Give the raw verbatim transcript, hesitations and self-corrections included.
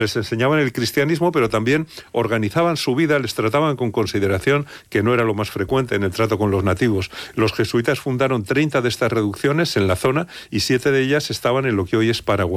Les enseñaban el cristianismo, pero también organizaban su vida, les trataban con consideración, que no era lo más frecuente en el trato con los nativos. Los jesuitas fundaron treinta de estas reducciones en la zona y siete de ellas estaban en lo que hoy es Paraguay.